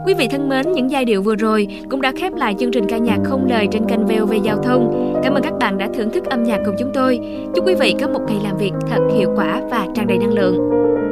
Quý vị thân mến, những giai điệu vừa rồi cũng đã khép lại chương trình ca nhạc không lời trên kênh VOV Giao thông. Cảm ơn các bạn đã thưởng thức âm nhạc cùng chúng tôi. Chúc quý vị có một ngày làm việc thật hiệu quả và tràn đầy năng lượng.